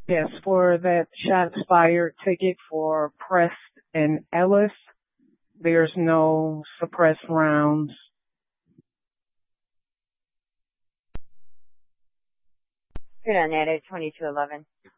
Yes, for that shots fired ticket for Prest and Ellis, there's no suppressed rounds. Good on that at 2211.